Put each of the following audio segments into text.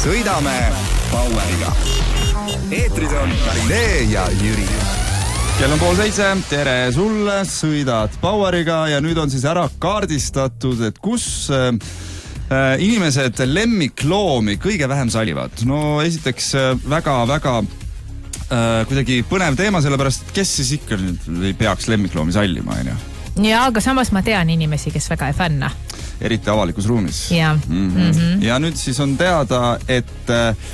Sõidame Baueriga. Eetris on Karinee ja Jüri. Kell on 6:30, tere sulle, sõidad Baueriga ja nüüd on siis ära kaardistatud, et kus inimesed lemmikloomi kõige vähem salivad. No esiteks väga kuidagi põnev teema, sellepärast kes siis ikka ei peaks lemmikloomi sallima, on ju? Ja, aga samas ma tean inimesi, kes väga ei fänna. Eriti avalikus ruumis. Ja. Ja nüüd siis on teada, et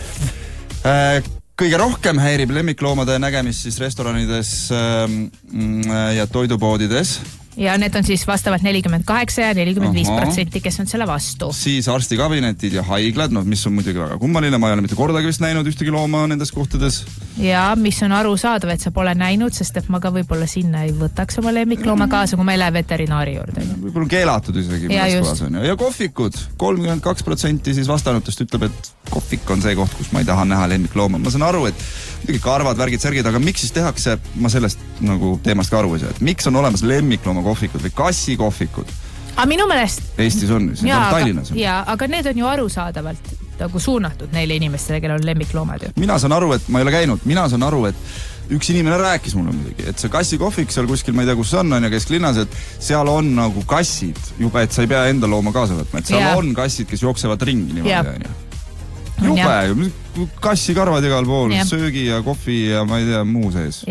kõige rohkem häirib lemmikloomade nägemist siis restoranides ja toidupoodides. Ja need on siis vastavalt 48 ja 45%, kes on selle vastu. Siis arstikabinetid ja haiglad, mis on muidugi väga kummaline, ma ei ole mitte kordagi vist näinud ühtegi looma nendes kohtades. Ja mis on arusaadav, et sa pole näinud, sest et ma ka võib-olla sinna ei võtaks oma lemmiklooma kaasa, kui ma ei lähe veterinaari juurde. Võib-olla keelatud isegi. Ja kohvikud, 32% siis vastanutest ütleb, et kohvik on see koht, kus ma ei taha näha lemmiklooma. Ma saan aru, et muidugi karvad, värgid, särgid, aga miks siis tehakse, ma sellest nagu teemast ka aru ei saa, et miks on olemas lemmiklooma kohvikud või kassikohvikud? Aga minu meelest... Eestis on, see on Tallinnas. Aga need on ju arusaadavalt nagu suunatud neile inimestele, kellel on lemmikloomad ju. Mina saan aru, et ma ei ole käinud, mina saan aru, et üks inimene rääkis mulle muidugi, et see kassikohvik seal kuskil, ma ei tea, kus on ja kesklinnas, et seal on nagu kassid juba, et sa ei pea enda looma kaasa võtma, et seal on kassid, kes jooksevad ringi niimoodi. Jube, kassikarvad igal pool, söögi ja kohvi ja ma ei tea, muu sees.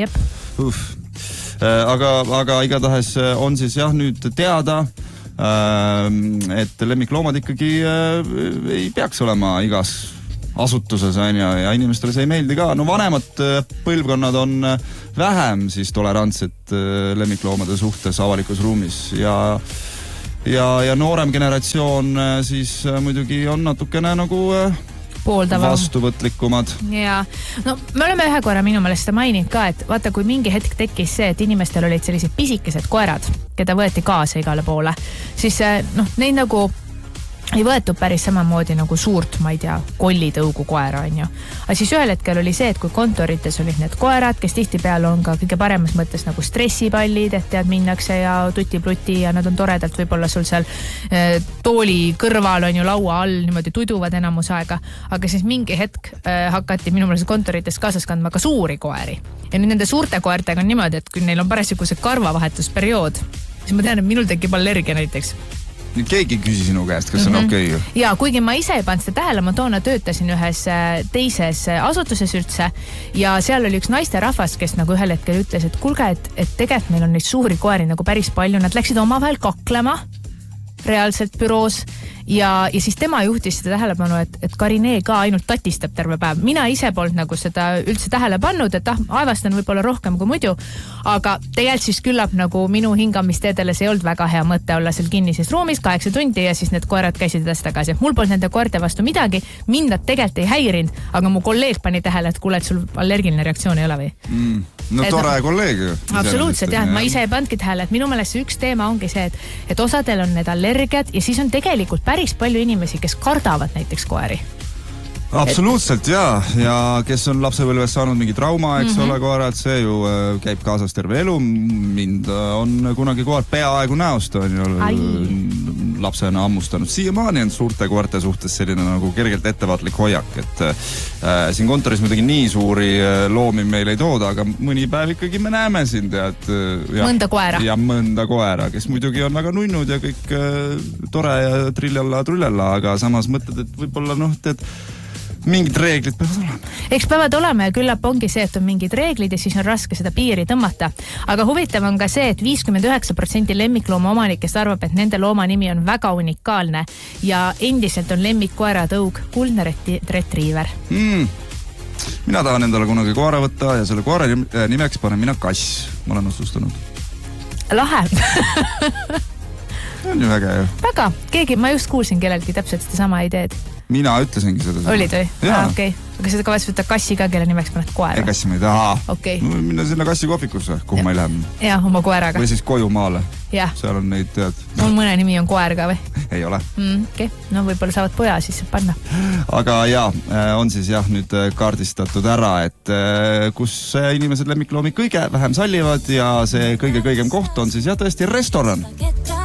Aga igatahes on siis jah nüüd teada, et lemmikloomad ikkagi ei peaks olema igas asutuses ja inimestele see ei meeldi ka. No vanemad põlvkonnad on vähem siis tolerantsed lemmikloomade suhtes avalikus ruumis ja noorem generatsioon siis muidugi on natukene nagu vastuvõtlikumad. Ja, no me oleme ühe korra minu meelest seda maininud ka, et vaata, kui mingi hetk tekkis see, et inimestel olid sellised pisikesed koerad, keda võeti kaasa igale poole, siis neid nagu ei võetud päris samamoodi nagu suurt, ma ei tea, kollitõugu koera, on ju. Aga siis ühel hetkel oli see, et kui kontorites olid need koerad, kes tihtipeale on ka kõige paremas mõttes nagu stressipallid, et tead, minnakse ja tuti-pluti ja nad on toredalt võib-olla sul seal tooli kõrval on ju laua all, niimoodi tuduvad enamus aega. Aga siis mingi hetk hakati minu meelest kontorites kaasas kandma ka suuri koeri. Ja nüüd nende suurte koertega on niimoodi, et kui neil on parasjagu see karvavahetusperiood, siis ma tean, et minul tekib allergia näiteks. Keegi küsi sinu käest, kas on okei? Ja kuigi ma ise ei pannud seda tähele, ma toona töötasin ühes teises asutuses üldse ja seal oli üks naisterahvas, kes nagu ühel hetkel ütles, et kuulge, et tegelikult meil on neid suuri koeri nagu päris palju, nad läksid omavahel kaklema reaalselt büroos ja siis tema juhtis seda tähelepanu, et Karinee ka ainult tatistab terve päev. Mina ise polnud nagu seda üldse tähele pannud, et aevastan võib-olla rohkem kui muidu, aga tegelikult siis küllap nagu minu hingamisteedeles ei olnud väga hea mõte olla seal kinnises ruumis 8 tundi ja siis need koerad käisid edasi tagasi. Mul polnud nende koerte vastu midagi, mind nad tegelikult ei häirinud, aga mu kolleeg pani tähele, et kuule, et sul allergiline reaktsioon ei ole või? No tore kolleeg. Absoluutselt, jah. Ma ise ei pandki tähele, et minu meelest üks teema ongi see, et osadel on need allergiad ja siis on tegelikult päris palju inimesi, kes kardavad näiteks koeri. Absoluutselt, ja kes on lapsepõlves saanud mingi trauma, eks ole, koerad, see ju käib kaasas terve elu. Mind on kunagi koer peaaegu näost on ju lapsena ammustanud. Siiamaani on suurte koerte suhtes selline nagu kergelt ettevaatlik hoiak, et siin kontoris muidugi nii suuri loomi meil ei tooda, aga mõni päev ikkagi me näeme siin tead mõnda koera. Ja mõnda koera, kes muidugi on väga nunnud ja kõik tore ja trillella, aga samas mõtled, et võib-olla tead mingid reeglid peavad olema. Eks peavad olema ja küllap ongi see, et on mingid reeglid ja siis on raske seda piiri tõmmata. Aga huvitav on ka see, et 59% lemmiklooma omanikest arvab, et nende looma nimi on väga unikaalne ja endiselt on lemmikkoera tõug kuldne retriiver. Mina tahan endale kunagi koera võtta ja selle koera nimeks panen mina Kass. Ma olen otsustanud. Lahe. On ju väga ju. Väga. Ma just kuulsin kellelgi täpselt seda sama ideed. Mina ütlesingi seda. Olid või? Okei. Aga seda kavatsid võtta kassi ka, kelle nimeks paned koera? Kassi ma ei taha. Okay. Minna sinna kassi kohvikusse, kuhu ma ei lähe. Ja, oma koeraga. Või siis koju maale. Ja. Seal on neid tead. Mul mõne nimi on koer ka või? Ei ole. Okay. No võib-olla saavad poja, siis saab panna. Aga on siis nüüd kaardistatud ära, et kus inimesed lemmikloomi kõige vähem sallivad ja see kõige-kõigem koht on siis tõesti restoran.